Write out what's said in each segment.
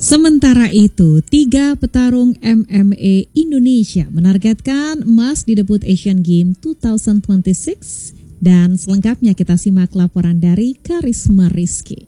Sementara itu, 3 petarung MMA Indonesia menargetkan emas di debut Asian Games 2026 dan selengkapnya kita simak laporan dari Karisma Rizky.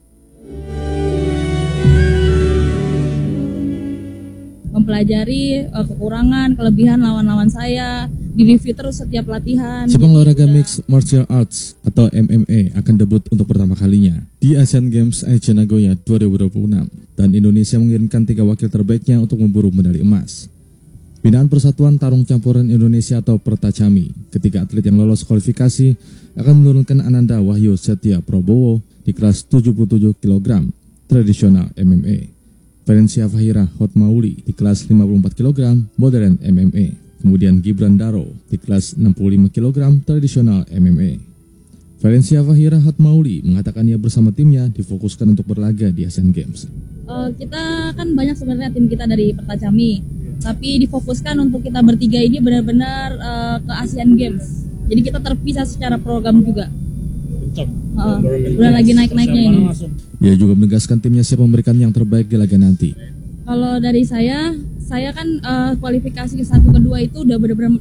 Mempelajari kekurangan, kelebihan lawan-lawan saya, di-review terus setiap latihan. Cabang olahraga Mixed Martial Arts atau MMA akan debut untuk pertama kalinya di Asian Games Aichi Nagoya 2026 dan Indonesia mengirimkan 3 wakil terbaiknya untuk memburu medali emas. Binaan Persatuan Tarung Campuran Indonesia atau Pertacami, ketiga atlet yang lolos kualifikasi akan menurunkan Ananda Wahyu Setia Prabowo di kelas 77 kg tradisional MMA. Valencia Fahira Hotmauli di kelas 54 kg modern MMA. Kemudian Gibran Daro di kelas 65 kg tradisional MMA. Valencia Fahira Hotmauli mengatakan ia bersama timnya difokuskan untuk berlaga di Asian Games. Kita kan banyak sebenarnya tim kita dari Pertacami, tapi difokuskan untuk kita bertiga ini benar-benar ke Asian Games. Jadi kita terpisah secara program juga. Udah lagi naik-naiknya ini. Ia juga menegaskan timnya siap memberikan yang terbaik di laga nanti. Kalau dari saya kan kualifikasi ke 1 ke 2 itu udah benar-benar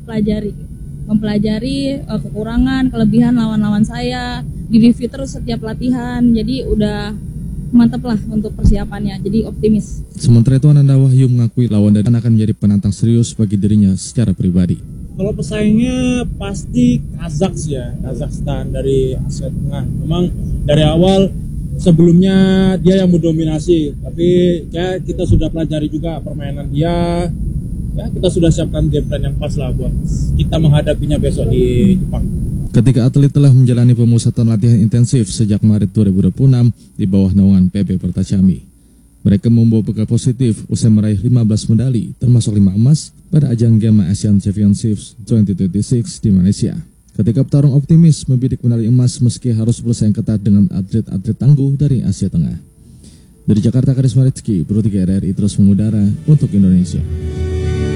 mempelajari kekurangan, kelebihan lawan-lawan saya, di-review terus setiap latihan. Jadi udah mantap lah untuk persiapannya, jadi optimis. Sementara itu Ananda Wahyu mengakui lawan dan akan menjadi penantang serius bagi dirinya secara pribadi. Kalau pesaingnya pasti Kazakhstan dari Asia Tengah. Memang dari awal sebelumnya dia yang mendominasi, tapi ya kita sudah pelajari juga permainan dia. Ya kita sudah siapkan game plan yang pas lah buat kita menghadapinya besok di Jepang. Ketika atlet telah menjalani pemusatan latihan intensif sejak Maret 2026 di bawah naungan PB Pertacami. Mereka membawa bekal positif usai meraih 15 medali, termasuk 5 emas pada ajang Gema Asian Championships 2026 di Malaysia. Ketika petarung optimis membidik medali emas meski harus bersaing ketat dengan atlet-atlet tangguh dari Asia Tengah. Dari Jakarta, Karisma Rizky, Pro 3 RRI terus mengudara untuk Indonesia.